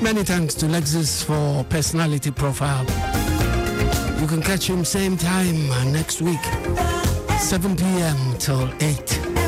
Many thanks to Lexus for personality profile. You can catch him same time next week, 7 p.m. till 8.